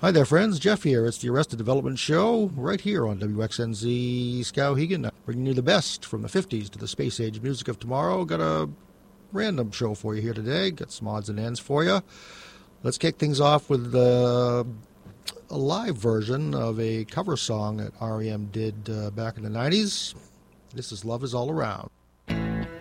Hi there, friends. Jeff here. It's the Arrested Development Show right here on WXNZ Skowhegan, bringing you the best from the 50s to the space age music of tomorrow. Got a random show for you here today. Got some odds and ends for you. Let's kick things off with a live version of a cover song that R.E.M. did back in the 90s. This is Love Is All Around.